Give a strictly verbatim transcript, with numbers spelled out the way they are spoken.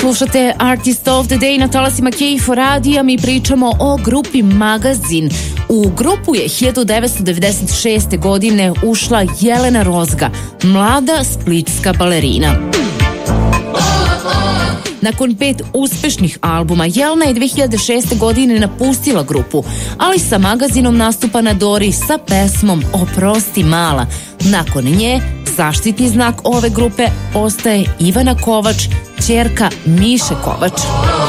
Slušate Artist of the Day na talasima K F O radija. Mi pričamo o grupi Magazin. U grupu je hiljadu devetsto devedeset šeste. godine ušla Jelena Rozga, mlada splitska balerina. Nakon pet uspešnih albuma, Jelena je dve hiljade šeste. godine napustila grupu, ali sa Magazinom nastupa na Dori sa pesmom Oprosti mala. Nakon nje, zaštitni znak ove grupe ostaje Ivana Kovač, ćerka Miše Kovač.